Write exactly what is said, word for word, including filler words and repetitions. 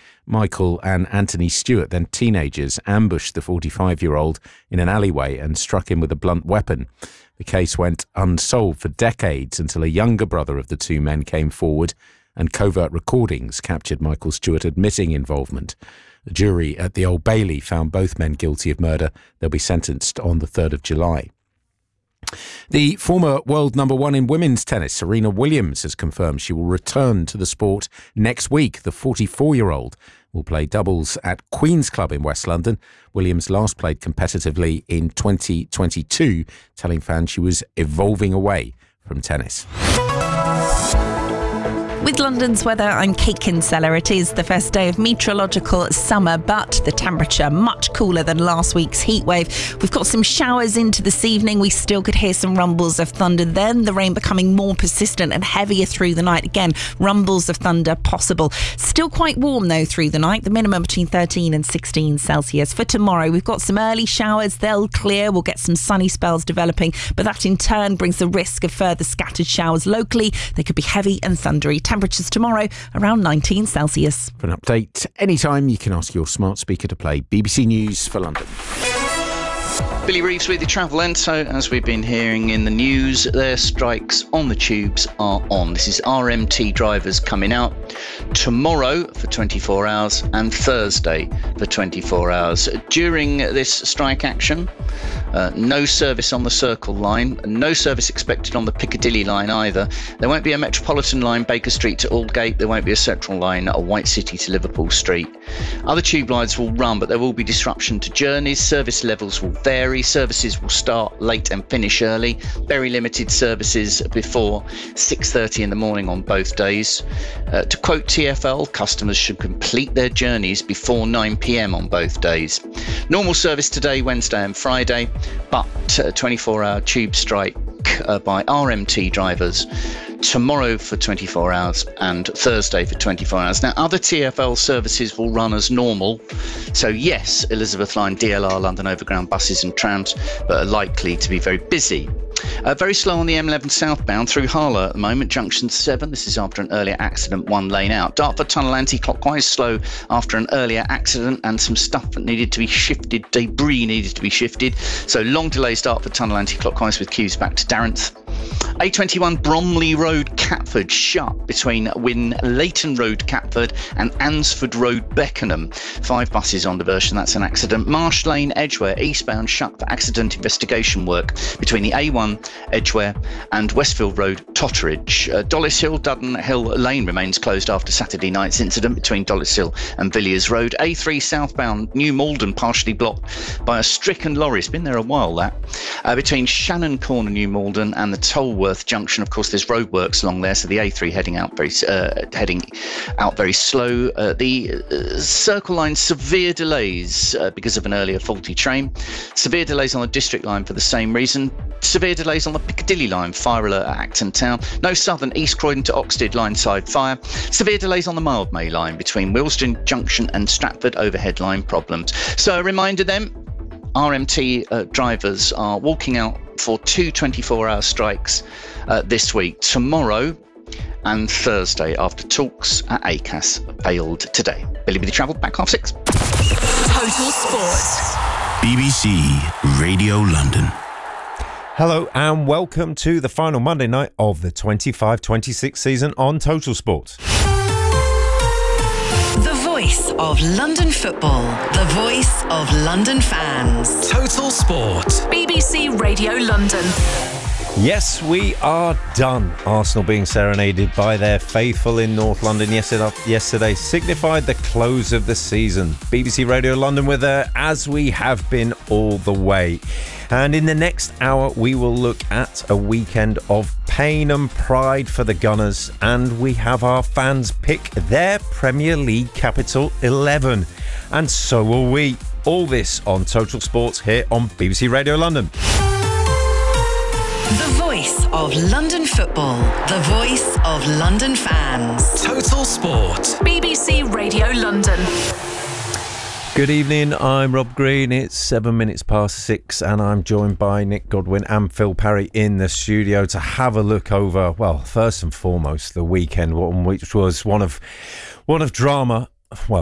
Michael and Anthony Stewart, then teenagers, ambushed the forty-five-year-old in an alleyway and struck him with a blunt weapon. The case went unsolved for decades until a younger brother of the two men came forward, and covert recordings captured Michael Stewart admitting involvement. The jury at the Old Bailey found both men guilty of murder. They'll be sentenced on the third of July. The former world number one in women's tennis, Serena Williams, has confirmed she will return to the sport next week. The forty-four-year-old will play doubles at Queen's Club in West London. Williams last played competitively in twenty twenty-two, telling fans she was evolving away from tennis. With London's weather, I'm Kate Kinsella. It is the first day of meteorological summer, but the temperature much cooler than last week's heatwave. We've got some showers into this evening. We still could hear some rumbles of thunder. Then the rain becoming more persistent and heavier through the night. Again, rumbles of thunder possible. Still quite warm though through the night. The minimum between thirteen and sixteen Celsius. For tomorrow, we've got some early showers. They'll clear. We'll get some sunny spells developing, but that in turn brings the risk of further scattered showers locally. They could be heavy and thundery. Temperatures tomorrow around nineteen Celsius. For an update anytime, you can ask your smart speaker to play B B C News for London. Billy Reeves with your travel end. So, as we've been hearing in the news, their strikes on the tubes are on. This is R M T drivers coming out tomorrow for twenty-four hours and Thursday for twenty-four hours. During this strike action, uh, no service on the Circle line, no service expected on the Piccadilly line either. There won't be a Metropolitan line Baker Street to Aldgate. There won't be a Central line at White City to Liverpool Street. Other tube lines will run, but there will be disruption to journeys. Service levels will vary. Services will start late and finish early. Very limited services before six thirty in the morning on both days. Uh, to quote T F L, customers should complete their journeys before nine p.m. on both days. Normal service today, Wednesday and Friday, but uh, twenty-four hour tube strike uh, by R M T drivers tomorrow for twenty-four hours and Thursday for twenty-four hours. Now, other T F L services will run as normal. So yes, Elizabeth Line, D L R, London Overground buses and trams, but are likely to be very busy. Uh, very slow on the M eleven southbound through Harlow at the moment, junction seven. This is after an earlier accident, one lane out. Dartford Tunnel anti-clockwise, slow after an earlier accident and some stuff that needed to be shifted, debris needed to be shifted. So long delays Dartford Tunnel anti-clockwise with queues back to Darenth. A twenty-one Bromley Road, Catford, shut between Win Leighton Road, Catford and Ansford Road, Beckenham. Five buses on diversion, that's an accident. Marsh Lane, Edgware, eastbound, shut for accident investigation work between the A one, Edgware and Westfield Road, Totteridge. Uh, Dollis Hill, Dudden Hill Lane remains closed after Saturday night's incident between Dollis Hill and Villiers Road. A three southbound, New Malden, partially blocked by a stricken lorry. It's been there a while, that. Uh, between Shannon Corner, New Malden and the Tolworth Junction. Of course, there's roadworks along there, so the A three heading out very uh, heading out very slow. Uh, the uh, Circle Line, severe delays uh, because of an earlier faulty train. Severe delays on the District Line for the same reason. Severe delays on the Piccadilly Line, fire alert at Acton Town. No Southern, East Croydon to Oxted line side fire. Severe delays on the Mildmay Line between Willesden Junction and Stratford, overhead line problems. So a reminder then, R M T uh, drivers are walking out for two twenty-four hour strikes uh, this week, tomorrow and Thursday, after talks at A C A S failed today. Billy with the travel, back half six. Total Sport. B B C Radio London. Hello and welcome to the final Monday night of the twenty-five twenty-six season on Total Sport. The voice of London football. The voice of London fans. Total Sport. B B C Radio London. Yes, we are done. Arsenal being serenaded by their faithful in North London yesterday, yesterday signified the close of the season. B B C Radio London were there, as we have been all the way. And in the next hour, we will look at a weekend of pain and pride for the Gunners, and we have our fans pick their Premier League capital eleven. And so will we. All this on Total Sports here on B B C Radio London. The voice of London football. The voice of London fans. Total Sport. B B C Radio London. Good evening, I'm Rob Green. It's seven minutes past six and I'm joined by Nick Godwin and Phil Parry in the studio to have a look over, well, first and foremost, the weekend, which was one of one of drama, well,